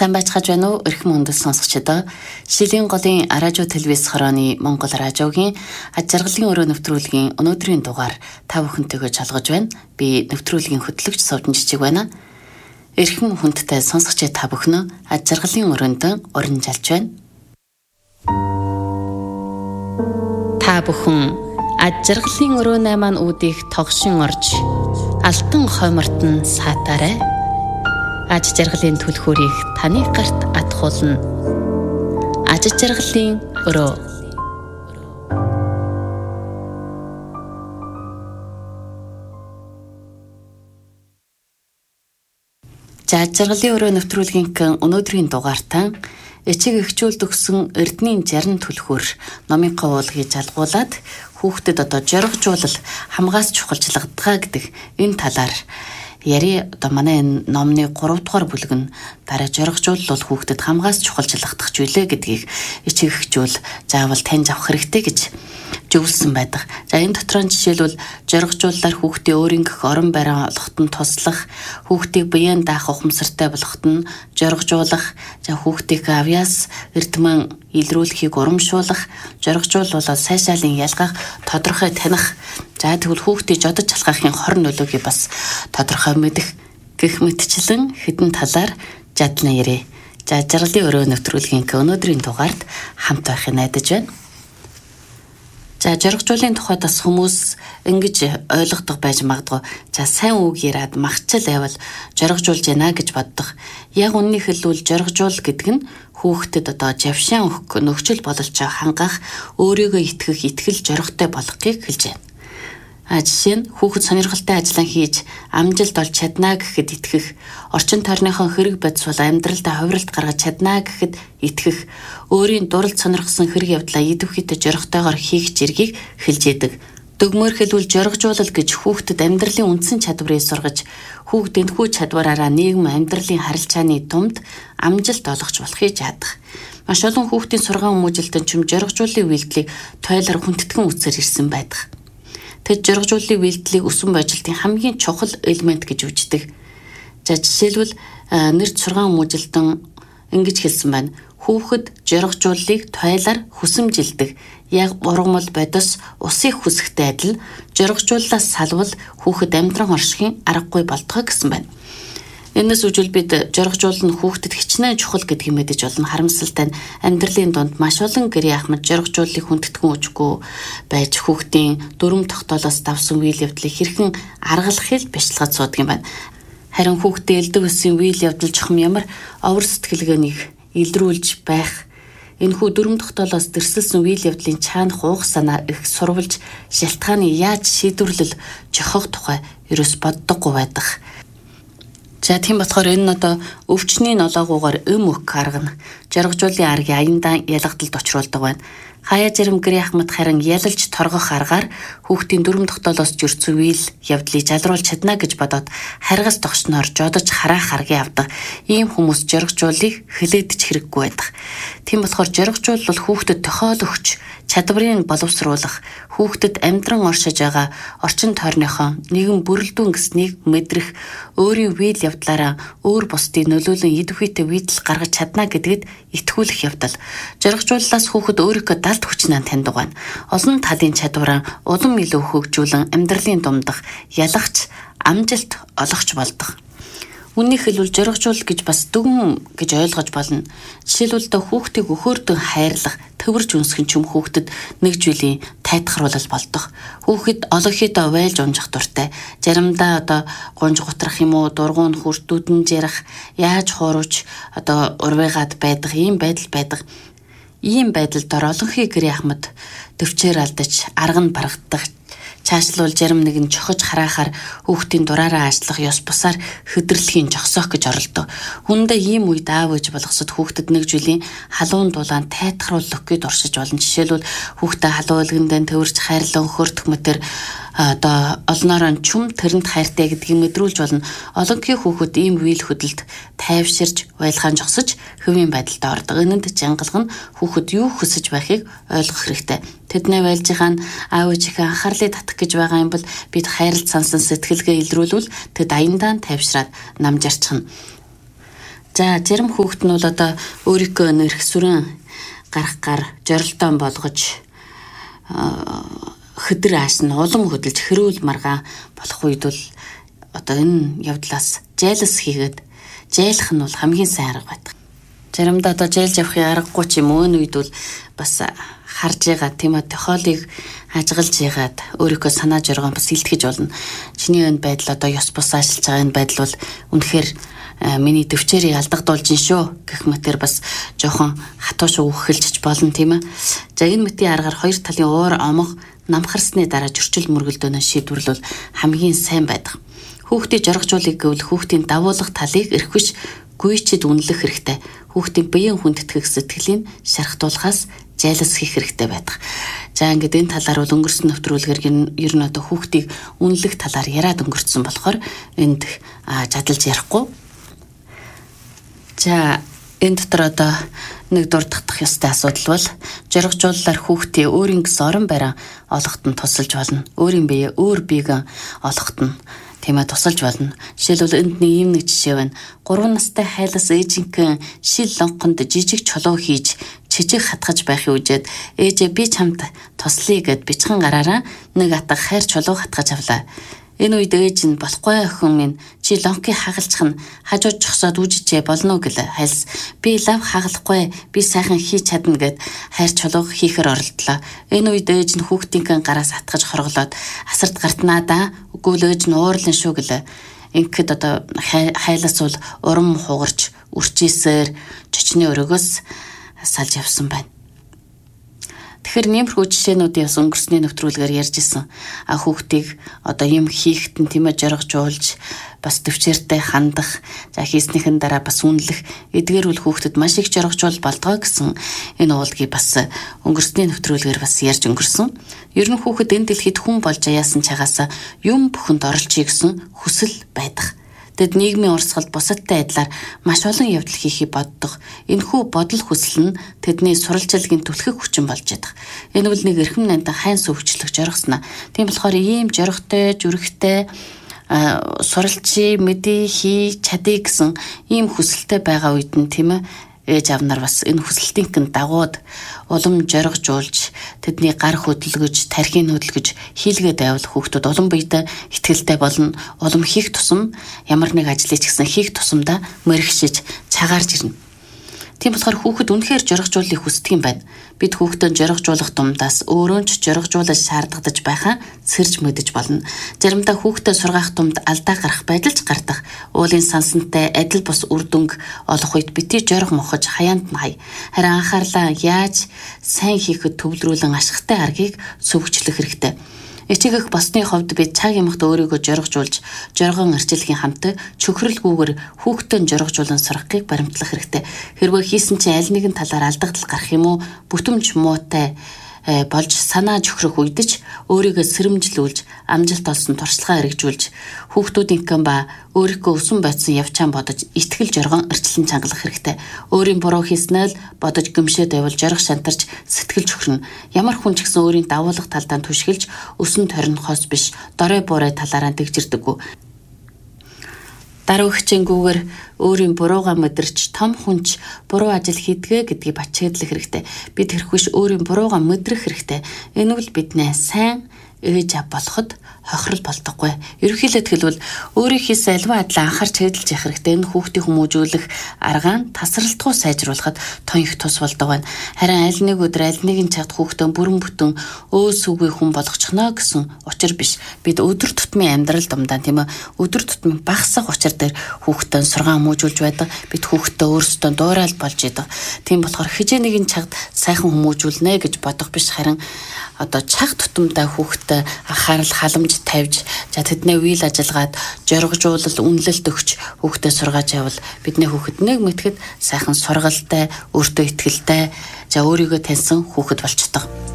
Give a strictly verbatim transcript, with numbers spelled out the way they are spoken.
Сайн байцгааж байна уу? Эрхэм хүндэт сонсогчдоо. Шилийн голын радио телевиз хорооны Монгол радиогийн аж жаргалын өрөө нэвтрүүлгийн өнөөдрийн дугаар та бүхэнтэйгээ чалгаж байна. Би нэвтрүүлгийн хөтлөгч Совдон Жижиг байна. Эрхэм хүндтэй сонсогч та бүхэн аж жаргалын өрөөнд уран жалж байна. Та бүхэн аж жаргалын өрөөний маань үүдийг тогшин орж алтан хойморт нь саатаарай. Аж жаргалын түлхүүрийг таны гарт атгуулна. Аж жаргалын өрөө. Аж жаргалын өрөө нэвтрүүлгийн өнөөдрийн дугаартаа эцэг эхчүүлд өгсөн эрдэнийн жарин түлхүүр номын говьол хийж алгуулад хүүхдэд одоо жоргожуулал хамгаас чухалчлагдаг гэдэг энэ талаар яри одоо манай энэ номны гурав дугаар бүлэг нь дараа жоргожуулал бол хүүхдэд хамгаас чухалчлагдах зүйлээ гэдгийг эцэг эхчүүл заавал таньж авах хэрэгтэй гэж зөвлөсөн байдаг. За энэ дотроо жишээлбэл жоргожууллаар хүүхдийн өөрөнгөх орон байраа олоход нь туслах, хүүхдийг биеэн даах ухамсартай болгоход нь жоргожуулах, за хүүхдийг авьяас эрдэмэн илрүүлэхийг урамшуулах, жоргожуулал сайшаалын ялгаах, тодорхой таних, за тэгвэл хүүхдийг жодож чалгаахын хор нөлөөгийг бас тодорхой мэдэх гэх мэтчлэн хэдэн талаар жадлан ярэ. За жаргалын өрөө нэвтрүүлгийн өнөөдрийн дугаард хамт байхыг найдаж байна. За жоргожуулын тухайд бас хүмүүс ингэж ойлгодог байж магадгүй. За сайн үг яраад махчил байвал жоргожуулж яана гэж боддог. Яг үннийг хэлбэл жоргожуул гэдэг нь хүүхдэд одоо жавшаан өгөх, нөхцөл бололцоо хангах, өөрийгөө итгэх, итгэл жорготой болгохыг хэлж байна. А жишээ нь хүүхэд сонирхолтой ажиллаа хийж амжилт олж чаднаа гэхэд итгэх, орчин тойрныхон хэрэг бодисвол амьдралдаа хувиралт гаргаж чаднаа гэхэд итгэх, өөрийн дуралд сонирхсан хэрэг явдлаа идэвхтэй жорготойгоор хийх зэргийг хэлж яадаг. Дүгмөр хэлбэл жоргожуулал гэж хүүхдэд амьдралын үндсэн чадварыг сургаж, хүүхд энэхүү чадвараараа нийгэм амьдралын харилцааны тумд амжилт олгож болохыг жаадах. Маш олон хүүхдийн сургаан хүмүүжилтэн чим жоргожууллын үйлдэлийг тойлоор хүндэтгэн үсээр ирсэн байдаг. Тэд жоргожууллын үйлдэлийг өсөн божилтын хамгийн чухал элемент гэж үздэг. За жишээлбэл нэрд сургаан хүмүүжилтэн ингэж хэлсэн байна. Хүүхэд жоргожууллыг тойлоор хүсэмжилдэг. Яг ургамал бодис усыг хүсэхтэй адил жоргожууллаас салвал хүүхэд амьдран оршихын аргагүй болтгоо гэсэн байна. Энэс үжил бид жоргожуул нь хүүхдэд хичнээн чухал гэдгийг мэдэж олно. Харамсалтай нь амьдралын донд маш олон гэрээ ахмад жоргожууллыг хүндэтгэн үжихгүй байж хүүхдийн дүрм тогтоолоос давсан үйл явдлыг хэрхэн аргалахыг бяцлагад суудаг юм байна. Харин хүүхдээ элдв өссөн үйл явдал чухам ямар овор сэтгэлгээнийг илрүүлж байх, энэхүү дүрм тогтоолоос дэрсэлсэн үйл явдлын цаана хуух санаа их сурвалж шалтгааны яаж шийдвэрлэл жохох тухай ерөөс боддоггүй байдаг. За тийм болохоор энэ нь одоо өвчний нолоогуугаар эм өх арга нь жоргожууллын аргийн аяндаа ялгадалд очруулдаг байна. Хаяа зарим гэрээ ахмад харин ялалж торгох аргаар хүүхдийн дүрм тогтоолоос жирцүү үйл явдлыг жалруулж чадна гэж бодоод харгас тогшноор жодож хараах аргыг авдаг. Ийм хүмүүс жоргожууллыг хилээдэж хэрэггүй байдаг. Тийм болохоор жоргожуул бол хүүхдэд тохиол өгч чадварыг боловсруулах, хүүхдэд амьдран оршиж байгаа орчин тойрныхоо нэгэн бүрэлдэхүүн гэснийг мэдрэх, өөрийн үйл явдлаараа өөр бусдыг нөлөөлөн идэвхтэй үйдэл гаргаж чадна гэдэгт итгүүлэх явдал. Жоргожууллаас хүүхэд өөрийнхөө далд хүчнээ таньдаг байна. Олон талын чадвараа улам илүү хөгжүүлэн амьдралын думдах, ялагч, амжилт олгоч болдог. Үннийг хэлбэл жоргожуул гэж бас дүгэн гэж ойлгож болно. Жишээлбэл хүүхдийг өхөөрдөн хайрлах, төвөрж үнсгэн ч юм хүүхдэд нэг зүйлийн тайтгаруулал болдог. Хүүхэд олонхийдоо вайлж унжих дуртай. Заримдаа одоо гунж гутрах юм уу, дургуун хүртүүдэн жарах, яаж хуурж одоо урвыгаад байдаг ийм байдал байдаг. Ийм байдалд олонхий гэрээ ахмад төвчээр алдаж, арга нь барагддаг. Цаашлуул зарим нэгэн чохож хараахаар хүүхдийн дураараа ажиллах ёс бусаар хөдөрлөхийн жогсоох гэж оролдов. Хүндээ ийм үед аав ээж болгосод хүүхдэд нэг жилийн халуун дулаан тайтгаруулах гээд оршиж болно. Жишээлбэл хүүхдээ халуун өлгөндөө төвөрч хайрлан хөртөх мэтэр одоо олноороо чүм тэрэнд хайртай гэдгийг мэдрүүлж болно. Олонхий хүүхэд ийм үйл хөдлөлд тайвширж, байлгаан жогсож хөвийн байдалд ордог. Энэнд жангалга нь хүүхэд юу хүсэж байхыг ойлгох хэрэгтэй. Тэдний байлжихаа аав ээжийнхээ анхаарлыг татах гэж байгаа юм бол бид хайрлт сансан сэтгэлгээ илрүүлвэл тэд аяндаа тайвшраад намжарчихна. За зарим хүүхэд нь бол одоо өөрийнхөө нэрх сүрэн гарах гар зорилтоо болгож хөдөр аасна улам хөдөлж хэрүүл маргаан болох үед бол одоо энэ явдлаас жайлс хийгээд жайлах нь бол хамгийн сайн арга байдаг. Заримдаа одоо жайлж явахын аргагүй ч юм уу энэ үед бол бас харж байгаа тийм ээ тохиолыг ажиглаж ягаад өөрийнхөө санаа зоргоо бас илтгэж болно. Чиний энэ байдал одоо ёс бус ажиллаж байгаа энэ байдал бол үнэхээр миний төвчээрийг алдагдуулж ин шүү гэх мэтэр бас жоохон хатууш өгөхөлж болно тийм ээ. За энэ мэтийн аргаар хоёр талын уур омго намхарсны дараа зөрчил мөргөлдөөнөө шийдвэрлэл хамгийн сайн байдаг. Хүүхдийн жоргожуулыг гэвэл хүүхдийн давуулах талыг эрхвиш гүйчид үнэлэх хэрэгтэй. Хүүхдийн биеийн хүндэтгэх сэтгэлийг шархтуулахаас жайлс хийх хэрэгтэй байдаг. За ингээд энэ талаар бол өнгөрсөн нэвтрүүлгээр ер нь одоо хүүхдийг үнэлэх талаар яриад өнгөрцөн болохоор энд жадалж ярихгүй. За энэ дотор одоо нэг дурдах ёстой асуудал бол жоргожууллаар хүүхдийн өөрийн гэсэн орон байраа олоход нь тусалж болно. Өөрийн биеэ өөр биег олоход нь тийм ээ тусалж болно. Жишээлбэл энд нэг юм нэг жишээ байна. гурван настай хайлас ээжинхэн шил лонхонд жижиг чулуу хийж чижиг хатгаж байхыг үжээд ээжээ би чамд туслая гэд бичхэн гараараа нэг атга хайр чулуу хатгаж авлаа. Энэ үед ээж нь болохгүй охин минь чи лонхыг хагалчих нь хажууд жогсоод үжижээ болно гэлээ. Хайлс би лав хагалахгүй би сайхан хийж чадна гэд хайр чулуу хийхээр оролдлоо. Энэ үед ээж нь хүүхдийнхээ гараас атгаж хорголоод асарт гартнаа да үгүй л ээж нь уурлан шүү гэлээ. Ингээд одоо хайлас бол урам хугарч үрчээсээр чочны өрөөгөөс салж явсан байна. Тэгэхээр нэмэрхүү жишээнүүдийн бас өнгөрсний нэвтрүүлгээр ярьж исэн. А хүүхдийг одоо юм хийхэд нь тийм ээ жоргожуулж бас төвчээртэй хандах, за хийснийхэн дараа бас үнэлэх эдгээр үл хүүхдэд маш их жоргожуул болдгоо гэсэн энэ уулгийг бас өнгөрсний нэвтрүүлгээр бас ярьж өнгөрсөн. Ер нь хүүхэд энэ дэлхийд хүн болж аяасан чагаас юм бүхэнд оролцъё гэсэн хүсэл байдаг. Тэд нийгмийн урсгалд бусадтай адилаар маш олон явдал хийхийг боддог. Энэхүү бодол хүсэл нь тэдний суралцлагын түлхэх хүчин болж байдаг. Энэ бол нэг эрхэм нандин хайн сөвчлөх жоргосноо. Тийм болохоор ийм жорготой, зүрхтэй суралцъя, мэдээ хий, чадъя гэсэн ийм хүсэлтэй байгаа үед нь тийм ээ ээж аав нар бас энэ хүсэлтийн дагууд улам жоргожуулж тэдний гар хөдөлгөж, тархийг хөдөлгөж хийлгээд байвал хүүхдүүд улам биедээ ихтгэлтэй болно. Улам хийх тусам ямар нэг ажлыг ч гэсэн хийх тусамдаа мэрэгшиж цагаарж ирнэ. Тийм болохоор хүүхэд үнэхээр жоргожуулыг хүсдэг юм байна. Бид хүүхдэд жоргожуулах тумдаас өөрөө ч жоргожуулаж шаардагдаж байхаа сэрж мэдэж болно. Заримдаа хүүхдэд сургаах тумд алдаа гарах байдал ч гардаг. Уулын сансантай адил бус үр дүнг олох үед бити жорго мохож хаяанд нь хай. Харин анхаарлаа яаж сайн хийхэд төвлөрүүлэн ашигтай аргыг сөвгчлөх хэрэгтэй. Эцэгэх басны хувьд бид цаг ямагт өөрийгөө жоргожуулж, жоргон арчилгийн хамт чөхрөлгүйгээр хүүхдэн жоргожуулан сурахыг баримтлах хэрэгтэй. Хэрвээ хийсэн чинь аль нэгэн талаар алдагдал гарах юм уу, бүтэмж муутай болж санаа чөхрөх үедч өөрийгөө сэрэмжлүүлж, амжилт олсон туршлагаа хэрэгжүүлж, хүүхдүүдийнхэн ба өөрийнхөө өсөн байцсан явчаан бодож, итгэл жоргон арчлан чангалах хэрэгтэй. Өөрийн буруу хийснээ л бодож гэмшээд байвал жорго шантарч сэтгэл чөхрөн. Ямар хүн ч гэсэн өөрийн давуулах талдаа түшгэлж, өсөн торинхоос биш, дорой буурай талаараа дэгжирдэггүй. Даруй хичээнгүүгээр өөрийн буруугаа мэдэрч том хүнч буруу ажил хийдгээ гэдгийг бачаадлах хэрэгтэй. Бид хэрхвш өөрийн буруугаа мэдрэх хэрэгтэй. Энэ бол биднээ сайн ээж ав болоход хохирол болдоггүй. Ерөнхийдөө хэлбэл өөрийн хийсэн альва адилан анхаарч хэдэлж явах хэрэгтэй. Энэ хүүхдийн хүмүүжүүлэх аргаа нь тасралтгүй сайжруулахад тун их тус болдог байна. Харин аль нэг өдөр аль нэгэн цагт хүүхдэн бүрэн бүтэн өөс үгүй хүн болгочихно гэсэн учир биш. Бид өдөр тутмын амьдрал думдаа тийм ээ өдөр тутмын багасах учир дээр хүүхдэн сургаан хүмүүжүүлж байдаг. Бид хүүхдтэй өөрсдөө дуурал болж идэг. Тийм болохоор хижээ нэгэн цагт сайхан хүмүүжүүлнэ гэж бодох биш, харин одоо цаг тутамдаа хүүхдтэй анхаарал халамж тавьж, за тэдний үйл ажиллагаад жоргожуулал үнэлэлт өгч хүүхдэд сургааж явал бидний хүүхэд нэг мэтгэд сайхан сургалтай, өөртөө итгэлтэй, за өөрийгөө таньсан хүүхэд болчихдог.